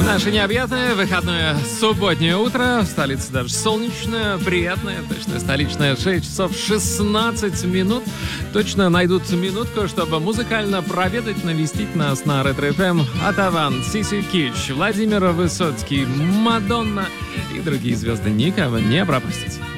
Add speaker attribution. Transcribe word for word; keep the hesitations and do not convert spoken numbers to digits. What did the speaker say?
Speaker 1: Наше необъятное выходное субботнее утро. В столице даже солнечное, приятное, точно столичное. шесть часов шестнадцать минут. Точно найдут минутку, чтобы музыкально проведать, навестить нас на Ретро эф эм. Атаван, Сиси Кич, Владимир Высоцкий, Мадонна и другие звезды. Никого не пропустите.